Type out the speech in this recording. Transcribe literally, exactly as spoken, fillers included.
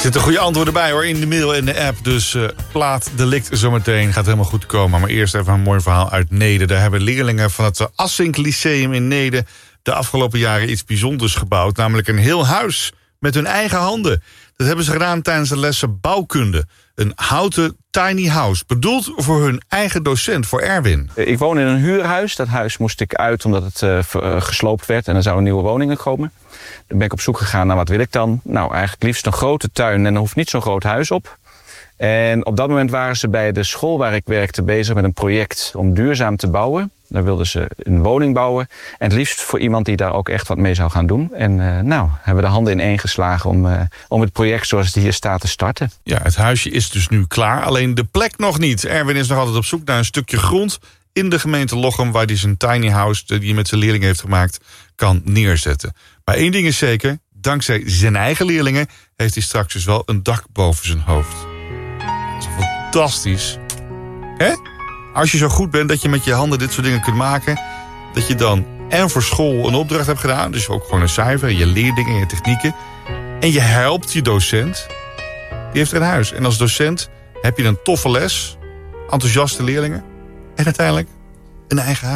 zitten goede antwoorden bij hoor, in de mail en de app. Dus uh, plaat delict zometeen. Gaat helemaal goed komen. Maar eerst even een mooi verhaal uit Neede. Daar hebben leerlingen van het Assink Lyceum in Neede de afgelopen jaren iets bijzonders gebouwd. Namelijk een heel huis met hun eigen handen. Dat hebben ze gedaan tijdens de lessen bouwkunde. Een houten tiny house, bedoeld voor hun eigen docent, voor Erwin. Ik woon in een huurhuis. Dat huis moest ik uit omdat het uh, gesloopt werd en er zouden nieuwe woningen komen. Dan ben ik op zoek gegaan naar wat wil ik dan. Nou, eigenlijk liefst een grote tuin en er hoeft niet zo'n groot huis op. En op dat moment waren ze bij de school waar ik werkte bezig met een project om duurzaam te bouwen. Daar wilden ze een woning bouwen. En het liefst voor iemand die daar ook echt wat mee zou gaan doen. En uh, nou, hebben we de handen ineen geslagen om, uh, om het project zoals het hier staat te starten. Ja, het huisje is dus nu klaar. Alleen de plek nog niet. Erwin is nog altijd op zoek naar een stukje grond in de gemeente Lochem, waar hij zijn tiny house, die hij met zijn leerlingen heeft gemaakt, kan neerzetten. Maar één ding is zeker, dankzij zijn eigen leerlingen heeft hij straks dus wel een dak boven zijn hoofd. Dat is fantastisch. Hè? Als je zo goed bent dat je met je handen dit soort dingen kunt maken, dat je dan en voor school een opdracht hebt gedaan, dus ook gewoon een cijfer, je leerdingen en je technieken, en je helpt je docent, die heeft er een huis. En als docent heb je een toffe les, enthousiaste leerlingen en uiteindelijk een eigen huis.